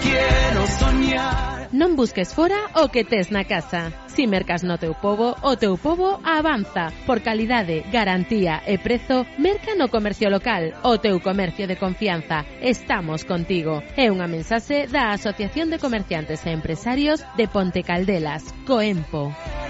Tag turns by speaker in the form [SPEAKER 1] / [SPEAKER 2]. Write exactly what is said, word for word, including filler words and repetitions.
[SPEAKER 1] quiero soñar.
[SPEAKER 2] Non busques fora o que tes na casa. Si mercas no teu pobo, o teu pobo avanza. Por calidade, garantía e prezo, merca no comercio local, o teu comercio de confianza. Estamos contigo. É unha mensaxe da Asociación de Comerciantes e Empresarios de Ponte Caldelas, Coempo.